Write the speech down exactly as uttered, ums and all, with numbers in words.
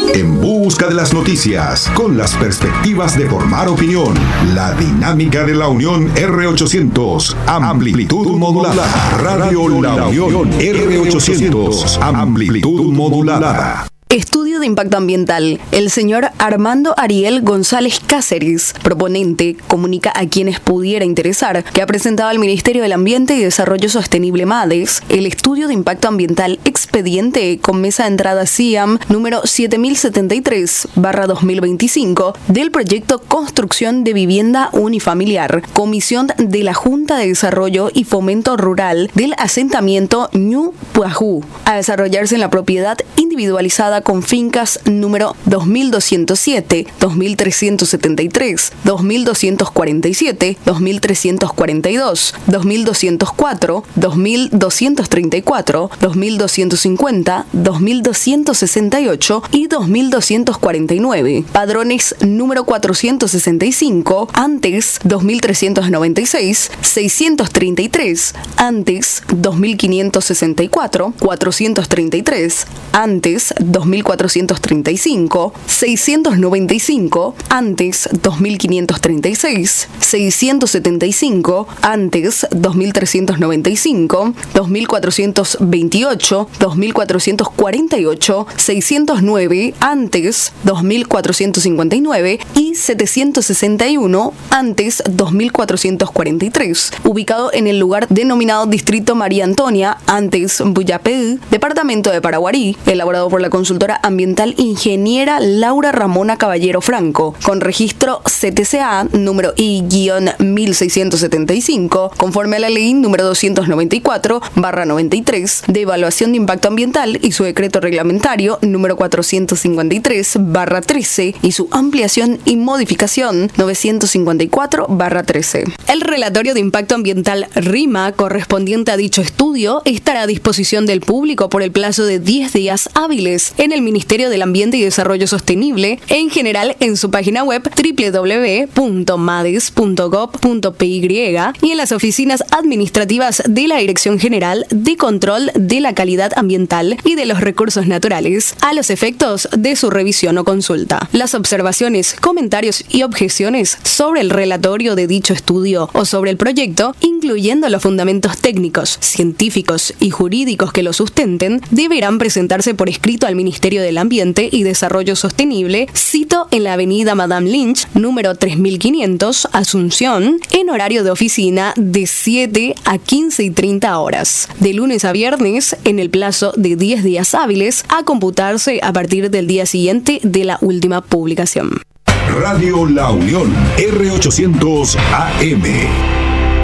En busca de las noticias, con las perspectivas de formar opinión. La dinámica de la Unión R ochocientos, amplitud modulada. Radio La Unión R ochocientos, amplitud modulada. Estudio de impacto ambiental. El señor Armando Ariel González Cáceres, proponente, comunica a quienes pudiera interesar que ha presentado al Ministerio del Ambiente y Desarrollo Sostenible MADES el estudio de impacto ambiental expediente con mesa de entrada C I A M número siete mil setenta y tres barra dos mil veinticinco del proyecto Construcción de Vivienda Unifamiliar, Comisión de la Junta de Desarrollo y Fomento Rural del asentamiento Ñu Puajú, a desarrollarse en la propiedad individualizada con fincas número dos mil doscientos siete, dos mil trescientos setenta y tres, dos mil doscientos cuarenta y siete, dos mil trescientos cuarenta y dos, dos mil doscientos cuatro, dos mil doscientos treinta y cuatro, dos mil doscientos cincuenta, dos mil doscientos sesenta y ocho y dos mil doscientos cuarenta y nueve. Padrones número cuatrocientos sesenta y cinco, antes dos mil trescientos noventa y seis, seiscientos treinta y tres, antes dos mil quinientos sesenta y cuatro, cuatrocientos treinta y tres, antes dos mil cuatrocientos treinta y cinco, seiscientos noventa y cinco, antes dos mil quinientos treinta y seis, seiscientos setenta y cinco, antes dos mil trescientos noventa y cinco, dos mil cuatrocientos veintiocho, dos mil cuatrocientos cuarenta y ocho, seiscientos nueve, antes dos mil cuatrocientos cincuenta y nueve y setecientos sesenta y uno, antes dos mil cuatrocientos cuarenta y tres, ubicado en el lugar denominado Distrito María Antonia, antes Buyapé, departamento de Paraguarí, elaborado por la consultora ambiental ingeniera Laura Ramona Caballero Franco, con registro C T C A número I mil seiscientos setenta y cinco, conforme a la ley número doscientos noventa y cuatro barra noventa y tres de evaluación de impacto ambiental y su decreto reglamentario número cuatrocientos cincuenta y tres barra trece y su ampliación y modificación novecientos cincuenta y cuatro barra trece. El relatorio de impacto ambiental RIMA correspondiente a dicho estudio estará a disposición del público por el plazo de diez días hábiles en el Ministerio del Ambiente y Desarrollo Sostenible, en general en su página web doble u doble u doble u punto mades punto gob punto p y y en las oficinas administrativas de la Dirección General de Control de la Calidad Ambiental y de los Recursos Naturales, a los efectos de su revisión o consulta. Las observaciones, comentarios y objeciones sobre el relatorio de dicho estudio o sobre el proyecto, incluyendo los fundamentos técnicos, científicos y jurídicos que lo sustenten, deberán presentarse por escrito al Ministerio del Ambiente y Desarrollo Sostenible, cito en la avenida Madame Lynch, número tres mil quinientos, Asunción, en horario de oficina de siete a quince y treinta horas, de lunes a viernes, en el plazo de diez días hábiles, a computarse a partir del día siguiente de la última publicación. Radio La Unión R ochocientos A M.